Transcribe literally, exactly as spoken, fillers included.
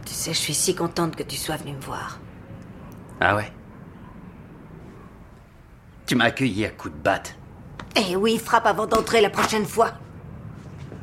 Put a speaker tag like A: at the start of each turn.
A: Tu sais, je suis si contente que tu sois venu me voir.
B: Ah ouais? Tu m'as accueilli à coups de batte.
A: Eh oui, frappe avant d'entrer la prochaine fois.